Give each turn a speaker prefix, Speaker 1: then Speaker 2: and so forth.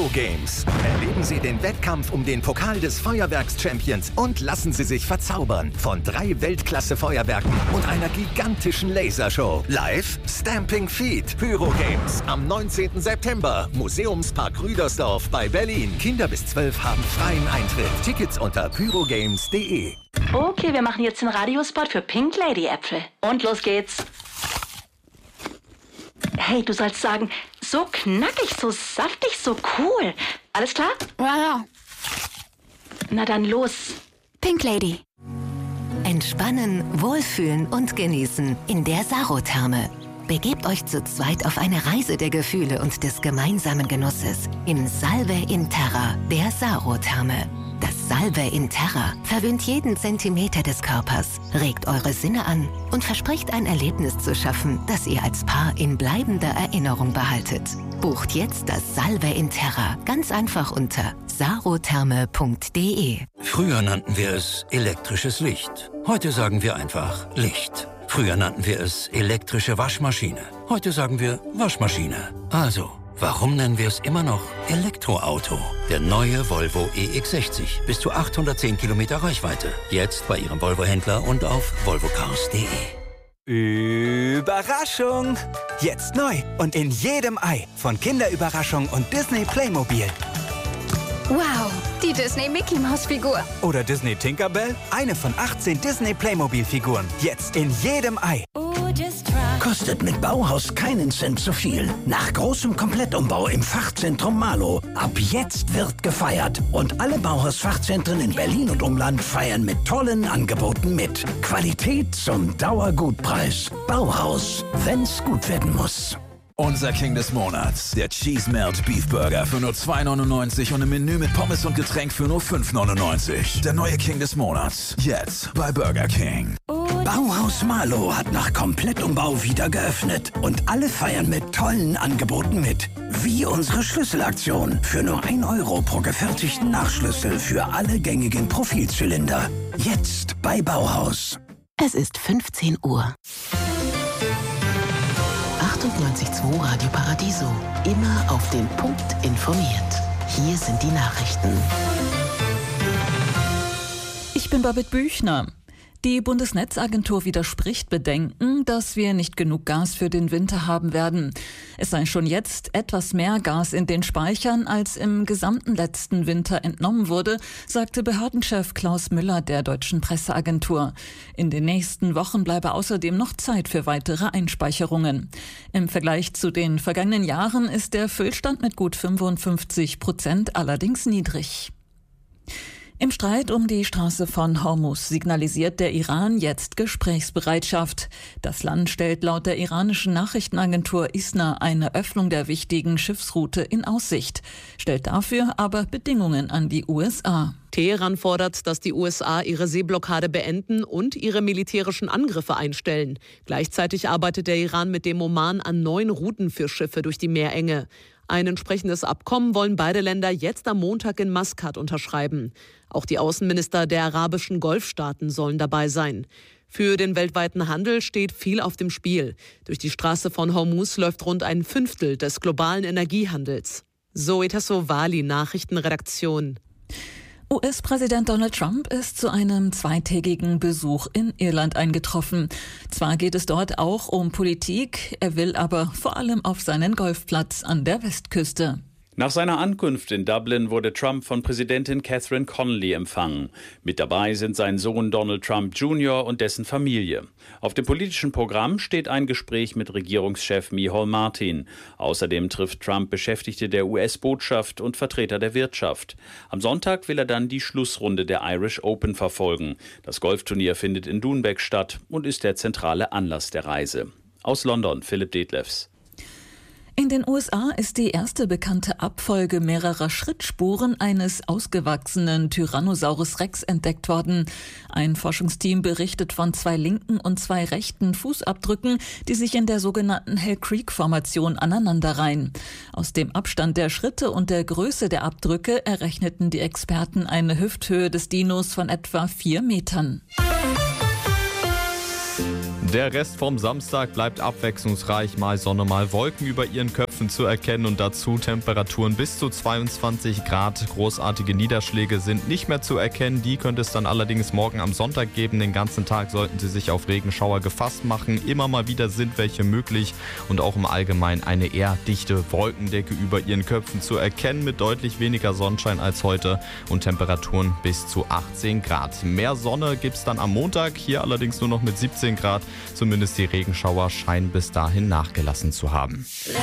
Speaker 1: Pyro Games. Erleben Sie den Wettkampf um den Pokal des Feuerwerks-Champions und lassen Sie sich verzaubern von 3 Weltklasse-Feuerwerken und einer gigantischen Lasershow. Live Stamping Feet. Pyro Games am 19. September. Museumspark Rüdersdorf bei Berlin. Kinder bis 12 haben freien Eintritt. Tickets unter pyrogames.de.
Speaker 2: Okay, wir machen jetzt den Radiospot für Pink Lady Äpfel. Und los geht's. Hey, du sollst sagen, so knackig, so saftig, so cool. Alles klar?
Speaker 3: Ja.
Speaker 2: Na dann los.
Speaker 3: Pink Lady.
Speaker 4: Entspannen, wohlfühlen und genießen in der Sarotherme. Begebt euch zu zweit auf eine Reise der Gefühle und des gemeinsamen Genusses in Salve in Terra, der Sarotherme. Das Salve in Terra verwöhnt jeden Zentimeter des Körpers, regt eure Sinne an und verspricht ein Erlebnis zu schaffen, das ihr als Paar in bleibender Erinnerung behaltet. Bucht jetzt das Salve in Terra ganz einfach unter sarotherme.de.
Speaker 5: Früher nannten wir es elektrisches Licht. Heute sagen wir einfach Licht. Früher nannten wir es elektrische Waschmaschine. Heute sagen wir Waschmaschine. Also, warum nennen wir es immer noch Elektroauto? Der neue Volvo EX60. Bis zu 810 Kilometer Reichweite. Jetzt bei Ihrem Volvo-Händler und auf volvocars.de.
Speaker 6: Überraschung! Jetzt neu und in jedem Ei von Kinderüberraschung und Disney Playmobil.
Speaker 3: Wow, die Disney-Mickey-Maus-Figur.
Speaker 6: Oder Disney Tinkerbell. Eine von 18 Disney Playmobil-Figuren. Jetzt in jedem Ei.
Speaker 7: Kostet mit Bauhaus keinen Cent zu viel. Nach großem Komplettumbau im Fachzentrum Marlow. Ab jetzt wird gefeiert. Und alle Bauhaus-Fachzentren in Berlin und Umland feiern mit tollen Angeboten mit. Qualität zum Dauergutpreis. Bauhaus, wenn's gut werden muss.
Speaker 8: Unser King des Monats, der Cheese Melt Beef Burger für nur 2,99 und im Menü mit Pommes und Getränk für nur 5,99. Der neue King des Monats, jetzt bei Burger King.
Speaker 7: Bauhaus Marlow hat nach Komplettumbau wieder geöffnet und alle feiern mit tollen Angeboten mit. Wie unsere Schlüsselaktion für nur 1 Euro pro gefertigten Nachschlüssel für alle gängigen Profilzylinder. Jetzt bei Bauhaus.
Speaker 4: Es ist 15 Uhr. 98.2 Radio Paradiso. Immer auf den Punkt informiert. Hier sind die Nachrichten.
Speaker 9: Ich bin Babette Büchner. Die Bundesnetzagentur widerspricht Bedenken, dass wir nicht genug Gas für den Winter haben werden. Es sei schon jetzt etwas mehr Gas in den Speichern, als im gesamten letzten Winter entnommen wurde, sagte Behördenchef Klaus Müller der Deutschen Presseagentur. In den nächsten Wochen bleibe außerdem noch Zeit für weitere Einspeicherungen. Im Vergleich zu den vergangenen Jahren ist der Füllstand mit gut 55% allerdings niedrig. Im Streit um die Straße von Hormuz signalisiert der Iran jetzt Gesprächsbereitschaft. Das Land stellt laut der iranischen Nachrichtenagentur ISNA eine Öffnung der wichtigen Schiffsroute in Aussicht, stellt dafür aber Bedingungen an die USA.
Speaker 10: Teheran fordert, dass die USA ihre Seeblockade beenden und ihre militärischen Angriffe einstellen. Gleichzeitig arbeitet der Iran mit dem Oman an neuen Routen für Schiffe durch die Meerenge. Ein entsprechendes Abkommen wollen beide Länder jetzt am Montag in Maskat unterschreiben. Auch die Außenminister der arabischen Golfstaaten sollen dabei sein. Für den weltweiten Handel steht viel auf dem Spiel. Durch die Straße von Hormuz läuft rund 1/5 des globalen Energiehandels. Zoe Tassovali, Nachrichtenredaktion.
Speaker 9: US-Präsident Donald Trump ist zu einem zweitägigen Besuch in Irland eingetroffen. Zwar geht es dort auch um Politik, er will aber vor allem auf seinen Golfplatz an der Westküste.
Speaker 11: Nach seiner Ankunft in Dublin wurde Trump von Präsidentin Catherine Connolly empfangen. Mit dabei sind sein Sohn Donald Trump Jr. und dessen Familie. Auf dem politischen Programm steht ein Gespräch mit Regierungschef Micheal Martin. Außerdem trifft Trump Beschäftigte der US-Botschaft und Vertreter der Wirtschaft. Am Sonntag will er dann die Schlussrunde der Irish Open verfolgen. Das Golfturnier findet in Doonbeg statt und ist der zentrale Anlass der Reise. Aus London, Philipp Detlefs.
Speaker 9: In den USA ist die erste bekannte Abfolge mehrerer Schrittspuren eines ausgewachsenen Tyrannosaurus Rex entdeckt worden. Ein Forschungsteam berichtet von 2 linken und 2 rechten Fußabdrücken, die sich in der sogenannten Hell Creek-Formation aneinanderreihen. Aus dem Abstand der Schritte und der Größe der Abdrücke errechneten die Experten eine Hüfthöhe des Dinos von etwa 4 Metern.
Speaker 12: Der Rest vom Samstag bleibt abwechslungsreich, mal Sonne, mal Wolken über ihren Köpfen zu erkennen und dazu Temperaturen bis zu 22 Grad. Großartige Niederschläge sind nicht mehr zu erkennen, die könnte es dann allerdings morgen am Sonntag geben. Den ganzen Tag sollten Sie sich auf Regenschauer gefasst machen. Immer mal wieder sind welche möglich und auch im Allgemeinen eine eher dichte Wolkendecke über ihren Köpfen zu erkennen mit deutlich weniger Sonnenschein als heute und Temperaturen bis zu 18 Grad. Mehr Sonne gibt es dann am Montag, hier allerdings nur noch mit 17 Grad. Zumindest die Regenschauer scheinen bis dahin nachgelassen zu haben.